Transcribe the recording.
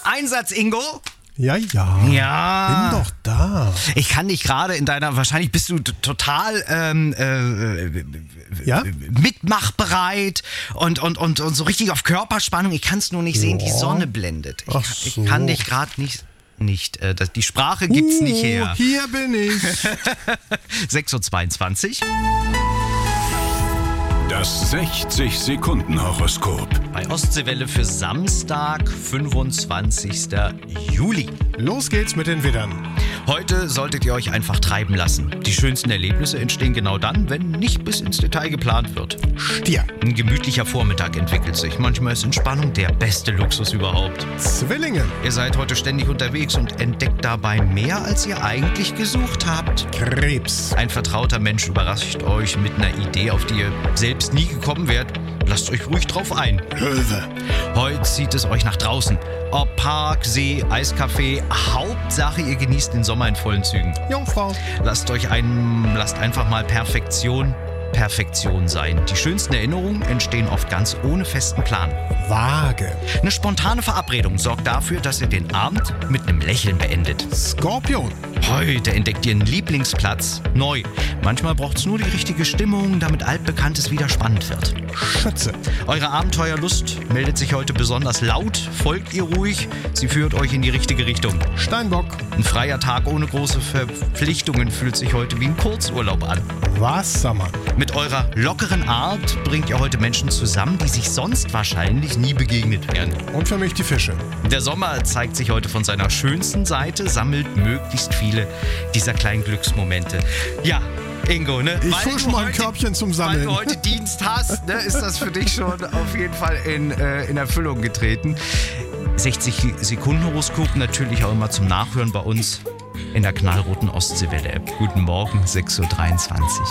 Einsatz, Ingo? Ja. Ja. Bin doch da. Ich kann dich gerade in deiner, wahrscheinlich bist du total mitmachbereit und so richtig auf Körperspannung. Ich kann es nur nicht sehen, die Sonne blendet. Ich kann dich gerade nicht. Die Sprache gibt's nicht her. Hier bin ich. 6:22 Uhr. Das 60-Sekunden-Horoskop. Bei Ostseewelle für Samstag, 25. Juli. Los geht's mit den Widdern. Heute solltet ihr euch einfach treiben lassen. Die schönsten Erlebnisse entstehen genau dann, wenn nicht bis ins Detail geplant wird. Stier. Ein gemütlicher Vormittag entwickelt sich. Manchmal ist Entspannung der beste Luxus überhaupt. Zwillinge. Ihr seid heute ständig unterwegs und entdeckt dabei mehr, als ihr eigentlich gesucht habt. Krebs. Ein vertrauter Mensch überrascht euch mit einer Idee, auf die ihr selbst nie gekommen wärt. Lasst euch ruhig drauf ein. Löwe. Heute zieht es euch nach draußen. Ob Park, See, Eiscafé, Hauptsache ihr genießt den Sommer in vollen Zügen. Jungfrau. Lasst einfach mal Perfektion sein. Die schönsten Erinnerungen entstehen oft ganz ohne festen Plan. Waage. Eine spontane Verabredung sorgt dafür, dass ihr den Abend mit einem Lächeln beendet. Skorpion. Heute entdeckt ihr einen Lieblingsplatz neu. Manchmal braucht es nur die richtige Stimmung, damit Altbekanntes wieder spannend wird. Schütze. Eure Abenteuerlust meldet sich heute besonders laut. Folgt ihr ruhig, sie führt euch in die richtige Richtung. Steinbock. Ein freier Tag ohne große Verpflichtungen fühlt sich heute wie ein Kurzurlaub an. Wassermann. Mit eurer lockeren Art bringt ihr heute Menschen zusammen, die sich sonst wahrscheinlich nie begegnet wären. Und für mich die Fische. Der Sommer zeigt sich heute von seiner schönsten Seite, sammelt möglichst viele dieser kleinen Glücksmomente. Ja, Ingo, ne? Ich hol schon mal ein Körbchen zum Sammeln. Weil du heute Dienst hast, ne, ist das für dich schon auf jeden Fall in Erfüllung getreten. 60-Sekunden-Horoskop natürlich auch immer zum Nachhören bei uns in der knallroten Ostseewelle-App. Guten Morgen, 6:23 Uhr.